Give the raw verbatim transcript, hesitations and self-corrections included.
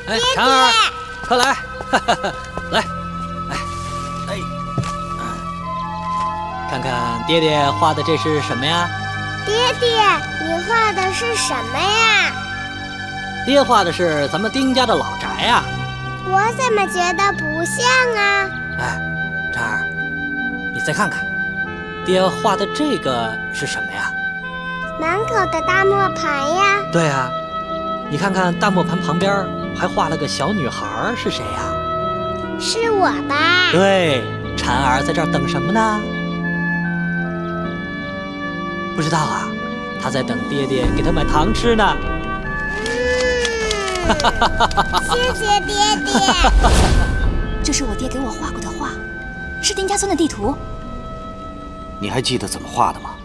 哎，婵儿，快来，哈哈哈，来，哎，哎，看看爹爹画的这是什么呀？ 爹爹，你画的是什么呀？ 爹画的是咱们丁家的老宅呀。 我怎么觉得不像啊？ 哎，婵儿，你再看看，爹画的这个是什么呀？ 门口的大磨盘呀。 对啊，你看看大磨盘旁边还画了个小女孩，是谁呀？ 是我吧？ 对，婵儿在这儿等什么呢？不知道啊，她在等爹爹给她买糖吃呢。 嗯，谢谢爹爹。 这是我爹给我画过的画，是丁家村的地图。 你还记得怎么画的吗？